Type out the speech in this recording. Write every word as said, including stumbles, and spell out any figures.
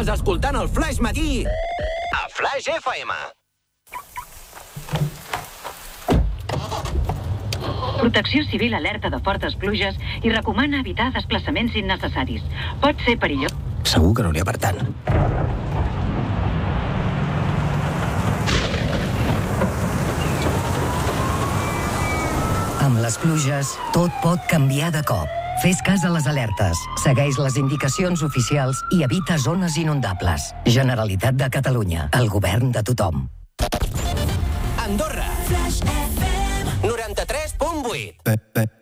Estàs escoltant el Flaix Matí a Flaix F M. Protecció Civil alerta de fortes pluges i recomana evitar desplaçaments innecessaris. Pot ser perillós. Segur que no n'hi ha per tant. Amb les pluges, tot pot canviar de cop. Fes cas a les alertes, segueix les indicacions oficials i evita zones inundables. Generalitat de Catalunya, el govern de tothom. Andorra, noranta-tres punt vuit.